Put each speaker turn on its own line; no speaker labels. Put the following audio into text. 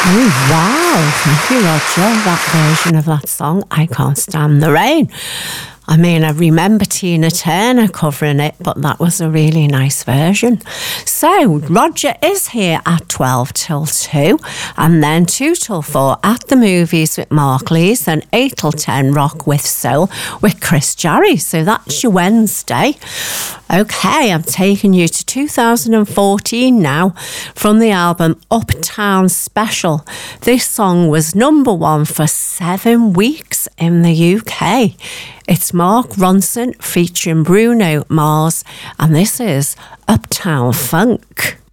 Oh, wow. Thank you, Roger. That version of that song, I Can't Stand the Rain. I mean, I remember Tina Turner covering it, but that was a really nice version. So, Roger is here at 12 till 2, and then 2 till 4 at the movies with Mark Lees, and 8 till 10 Rock with Soul with Chris Jarry. So that's your Wednesday. Okay, I'm taking you to 2014 now from the album Uptown Special. This song was number 1 for 7 weeks in the UK. It's Mark Ronson featuring Bruno Mars, and this is Uptown Funk.